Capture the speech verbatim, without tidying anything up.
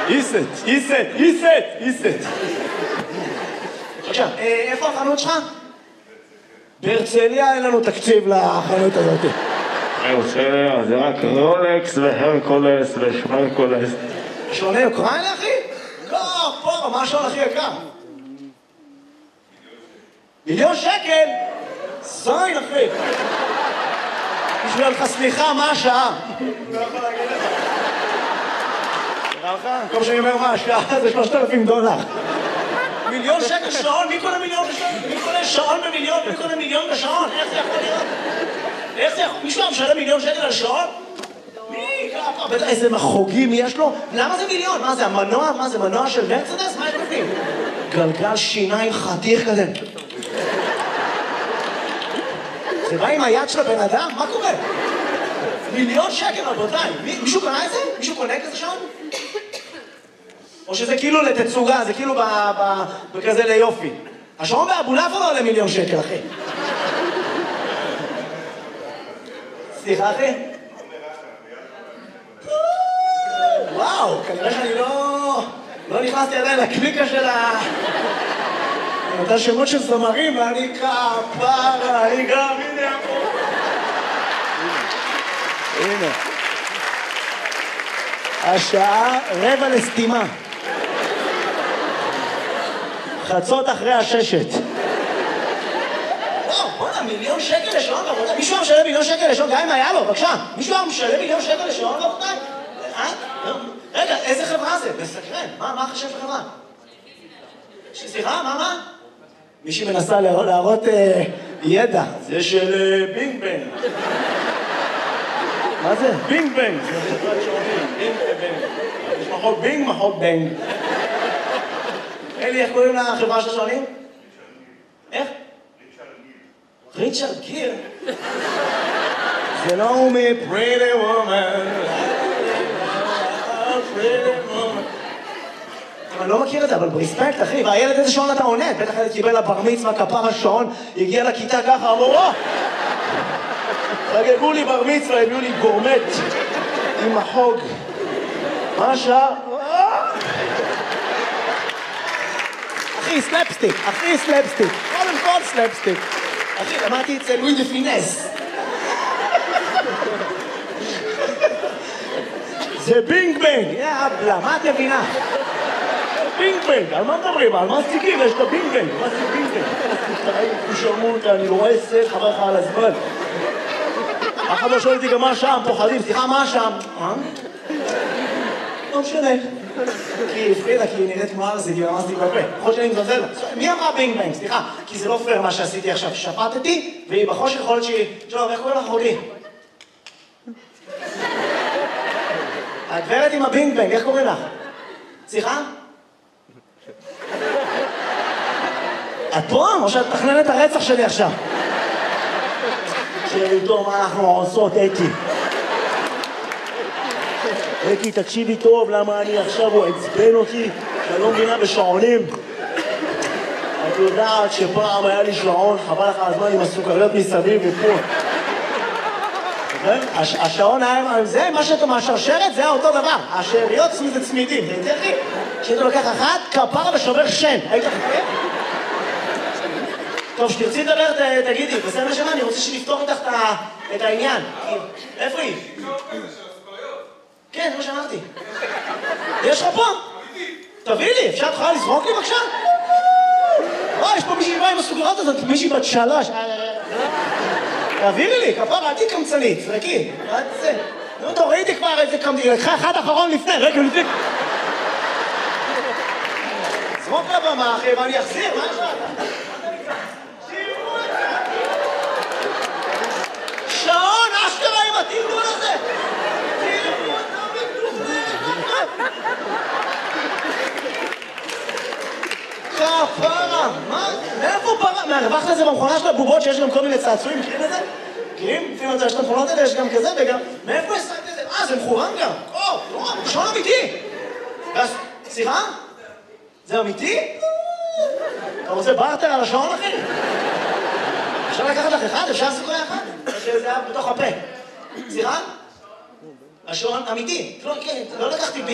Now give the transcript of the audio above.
איסט, איסט, איסט, איסט. עכשיו, איפה החנות שלך? בהרצליה אין לנו תקציב לחנות הזאת. בהרצליה זה רק רולקס והרקולס ושמרקולס. שעונה אוקראינה, אחי? לא, פה, מה השעון הכי יקר? מיליון שקל? זין, אחי. בשביל לך סליחה, מה השעה? לא יכול להגיד לך. נראה לך? כל שאני אומר מה השעה זה שלושת אלפים דולר. מיליון שקל שעון? מי קונה מיליון בשעון? מי קונה שעון במיליון? מי קונה מיליון בשעון? איך זה יכול להיות? איך זה יכול? מישהו משלם מיליון שקל על שעון? מי? בטח איזה מחוגים יש לו? למה זה מיליון? מה זה, המנוע? מה זה, מנוע של מרצדס? מה יש בפנים? גלגל שיניים חתיך כזה. זה בא עם היד של הבן אדם? מה קורה? מיליון שקל, רבותיי. מישהו קונה את זה? מישהו קונה כזה שעון? או שזה כאילו לתצוגה, זה כאילו בכזה ליופי. השעון באבולעפיה לא עולה מיליון שקל, אחי. סליחה, אחי? וואו, כנראה שאני לא... לא נכנסתי עדיין לקליקה של ה... אותה שמות של זמרים, ואני כפרה, אני גם, הנה פה. הנה. השעה רבע לסתימה. חצות אחרי הששת. וואו, בוא'נה, מיליון שקל לשעון, רבותיי. מישהו משלם מיליון שקל לשעון, גם אם היה לו, בבקשה. מישהו משלם מיליון שקל לשעון, רבותיי? אה? רגע, איזה חברה זה? מסקרן. מה החשב של חברה? סליחה, מה, מה? מישהי מנסה להראות ידע. זה של בינג בנג. מה זה? בינג בנג. זה חברת שעונים. בינג בנג. יש מחוק בינג, מחוק בנג. אלי, איך קוראים לחברה של השעונים? איך? ריצ'רד גיר. זה לא הוא מ-Pretty Woman. Pretty Woman. אני לא מכיר את זה, אבל ברספקט, אחי. והילד איזה שעון אתה עונה? בטח ילד קיבל לבר מצווה, כפר השעון, הגיע לכיתה ככה, אמרו, או! חגגו לי בר מצווה, הביאו לי גורמט עם החוג. מה השעה? אחי, סלפסטיק, אחי, סלפסטיק. קודם כל סלפסטיק. אחי, למדתי אצל לואי דה פינס. זה בינג בנג. יאבלה, מה את מבינה? בינג בנג, על מה מדברים? על מה סטיקים? יש את הבינג בנג. מה זה בינג בנג? תשלמו אותה, אני לא רואה סט, חבר לך על הזמן. אחד לא שואל אותי גם מה שם, פוחדים. סליחה, מה שם? לא משנה. כי הפרידה, כי היא נראית כמו ארזית, היא ממש בפה. יכול שאני מזלזל לה. מי אמרה בינג בנג? סליחה, כי זה לא פייר מה שעשיתי עכשיו. שפטתי, והיא בחושך יכול להיות שהיא... שלום, איך קוראים לך אחותי? הגברת עם הבינג בנג, איך קוראים לך? סליחה? את פה? או שאת תכננת הרצח שלי עכשיו? שאלתו מה אנחנו עושות, אקי. אקי, תקשיבי טוב, למה אני עכשיו הוא עצבן אותי שאני לא מבינה בשעונים. את יודעת שפעם היה לי שעון, חבל לך הזמן עם הסוכריות מסביב ופה. השעון היה, זה מה שאתה מהשרשרת, זה אותו דבר. השאריות זה צמידים, זה אחי. כשאתה לוקח אחת, כפרה ושובר שן. היית חכה? טוב, שתרצי לדבר, תגידי, בסדר שמה, אני רוצה שנפתור איתך את העניין. איפה היא? כן, זה מה שאמרתי. יש לך פה? תביא לי, אפשר תוכל לזרוק לי בבקשה? וואי, יש פה מישהי באה עם הסוגרות הזאת, מישהי בת שלוש. תעבירי לי, כפרה, אל תהי קמצנית, זרקי. מה זה? נו, תורידי כבר איזה קמצנית, לקחה אחד אחרון לפני, רגע לפני. זרוק לבמה, אחי, ואני אחזיר, מה יש לך? שעון, אשכרה עם התמדול הזה! תראו אותה מדובר! כפרה! מה? מאיפה פרה? מהרווחת לזה במכונה של הבובות שיש גם כל מיני צעצועים, מכירים את זה? מכירים? לפעמים את זה, יש את המכונות האלה, יש גם כזה וגם... מאיפה השגת את זה? אה, זה מכורן גם! או, לא, שעון אמיתי! סליחה? זה אמיתי? אתה רוצה בארטר על השעון, אחי? אפשר לקחת לך אחד? אפשר סוכריה אחת? שזה היה בתוך הפה. סליחה? השעון אמיתי. לא לקחתי